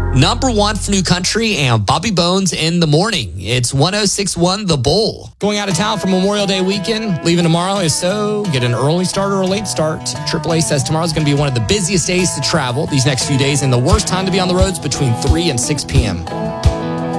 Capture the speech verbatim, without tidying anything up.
Number one for New Country and Bobby Bones in the morning. It's one oh six point one The Bull. Going out of town for Memorial Day weekend. Leaving tomorrow is so get an early start or a late start. triple A says tomorrow's going to be one of the busiest days to travel these next few days and the worst time to be on the roads between three and six p.m.